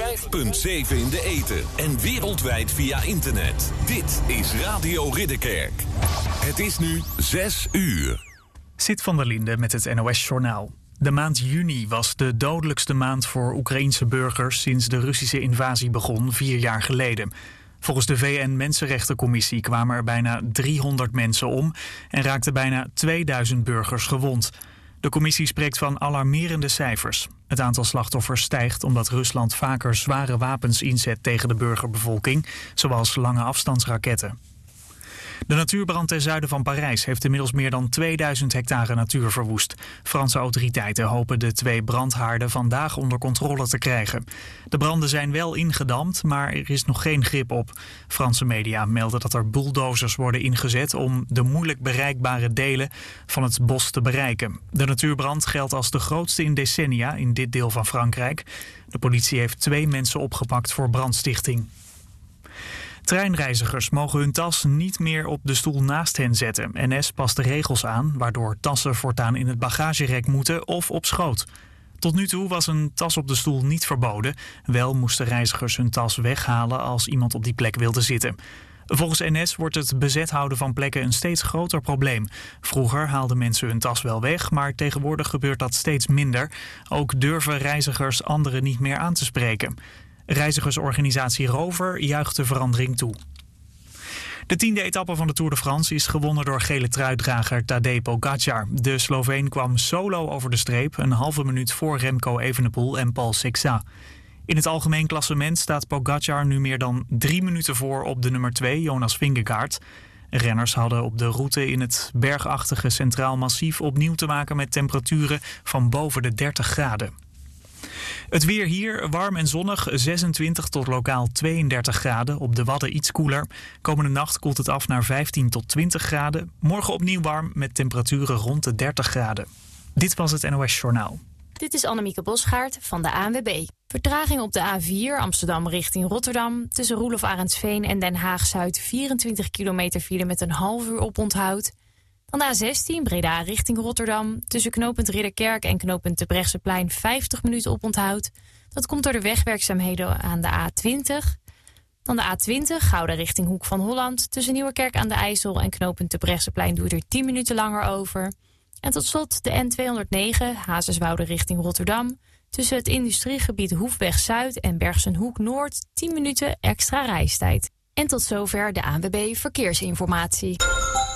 105.7 in de ether en wereldwijd via internet. Dit is Radio Ridderkerk. Het is nu 6 uur. Sit van der Linde met het NOS-journaal. De maand juni was de dodelijkste maand voor Oekraïense burgers sinds de Russische invasie begon 4 jaar geleden. Volgens de VN-Mensenrechtencommissie kwamen er bijna 300 mensen om en raakten bijna 2000 burgers gewond. De commissie spreekt van alarmerende cijfers. Het aantal slachtoffers stijgt omdat Rusland vaker zware wapens inzet tegen de burgerbevolking, zoals lange afstandsraketten. De natuurbrand ten zuiden van Parijs heeft inmiddels meer dan 2000 hectare natuur verwoest. Franse autoriteiten hopen de 2 brandhaarden vandaag onder controle te krijgen. De branden zijn wel ingedamd, maar er is nog geen grip op. Franse media melden dat er bulldozers worden ingezet om de moeilijk bereikbare delen van het bos te bereiken. De natuurbrand geldt als de grootste in decennia in dit deel van Frankrijk. De politie heeft 2 mensen opgepakt voor brandstichting. Treinreizigers mogen hun tas niet meer op de stoel naast hen zetten. NS past de regels aan, waardoor tassen voortaan in het bagagerek moeten of op schoot. Tot nu toe was een tas op de stoel niet verboden. Wel moesten reizigers hun tas weghalen als iemand op die plek wilde zitten. Volgens NS wordt het bezet houden van plekken een steeds groter probleem. Vroeger haalden mensen hun tas wel weg, maar tegenwoordig gebeurt dat steeds minder. Ook durven reizigers anderen niet meer aan te spreken. Reizigersorganisatie Rover juicht de verandering toe. De 10e etappe van de Tour de France is gewonnen door gele truidrager Tadej Pogačar. De Sloveen kwam solo over de streep, een halve minuut voor Remco Evenepoel en Paul Sexat. In het algemeen klassement staat Pogačar nu meer dan 3 minuten voor op de nummer 2, Jonas Vingegaard. Renners hadden op de route in het bergachtige Centraal Massief opnieuw te maken met temperaturen van boven de 30 graden. Het weer hier, warm en zonnig, 26 tot lokaal 32 graden. Op de Wadden iets koeler. Komende nacht koelt het af naar 15 tot 20 graden. Morgen opnieuw warm met temperaturen rond de 30 graden. Dit was het NOS Journaal. Dit is Annemieke Bosgaard van de ANWB. Vertraging op de A4 Amsterdam richting Rotterdam. Tussen Roelof Arendsveen en Den Haag-Zuid 24 kilometer file met een half uur oponthoud. Dan de A16 Breda richting Rotterdam. Tussen knooppunt Ridderkerk en knooppunt Terbrechtseplein 50 minuten oponthoud. Dat komt door de wegwerkzaamheden aan de A20. Dan de A20 Gouda richting Hoek van Holland. Tussen Nieuwerkerk aan de IJssel en knooppunt Terbrechtseplein doe je er 10 minuten langer over. En tot slot de N209 Hazerswoude richting Rotterdam. Tussen het industriegebied Hoefweg Zuid en Bergsenhoek Noord 10 minuten extra reistijd. En tot zover de ANWB Verkeersinformatie.